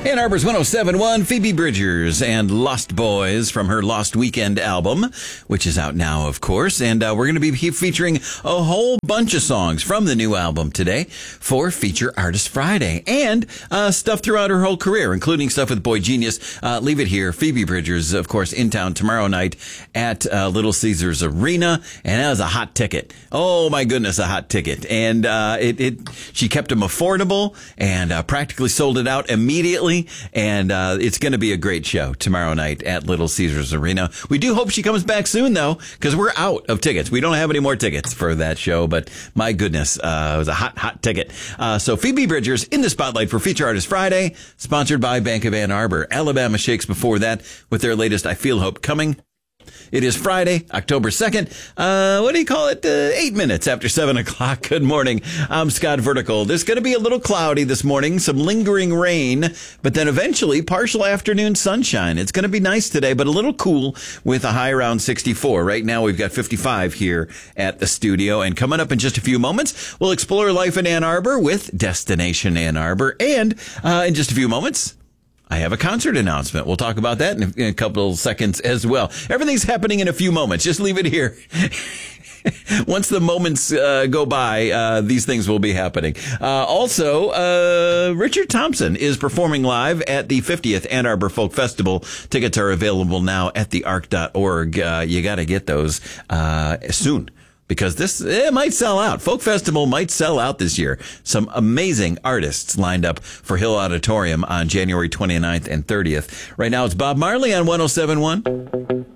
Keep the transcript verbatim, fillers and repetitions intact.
Ann Arbor's one oh seven point one, Phoebe Bridgers and Lost Boys from her Lost Weekend album, which is out now, of course. And uh, we're going to be featuring a whole bunch of songs from the new album today for Feature Artist Friday. And uh, stuff throughout her whole career, including stuff with Boy Genius. Uh, leave it here. Phoebe Bridgers, of course, in town tomorrow night at uh, Little Caesars Arena. And that was a hot ticket. Oh, my goodness, a hot ticket. And uh, it, it she kept them affordable and uh, practically sold it out immediately. And uh, it's going to be a great show tomorrow night at Little Caesars Arena. We do hope she comes back soon, though, because we're out of tickets. We don't have any more tickets for that show, but my goodness, uh, it was a hot, hot ticket. Uh, so Phoebe Bridgers in the spotlight for Feature Artist Friday, sponsored by Bank of Ann Arbor. Alabama Shakes before that with their latest I Feel Hope coming. It is Friday, October second. Uh, what do you call it? Uh, eight minutes after seven o'clock. Good morning. I'm Scott Vertical. There's going to be a little cloudy this morning, some lingering rain, but then eventually partial afternoon sunshine. It's going to be nice today, but a little cool with a high around sixty-four. Right now we've got fifty-five here at the studio, and coming up in just a few moments, we'll explore life in Ann Arbor with Destination Ann Arbor. And uh, in just a few moments, I have a concert announcement. We'll talk about that in a, in a couple of seconds as well. Everything's happening in a few moments. Just leave it here. Once the moments uh, go by, uh, these things will be happening. Uh, also, uh, Richard Thompson is performing live at the fiftieth Ann Arbor Folk Festival. Tickets are available now at the arc dot org. Uh, you got to get those uh, soon, because this, it might sell out. Folk Festival might sell out this year. Some amazing artists lined up for Hill Auditorium on January twenty-ninth and thirtieth. Right now it's Bob Marley on one oh seven point one.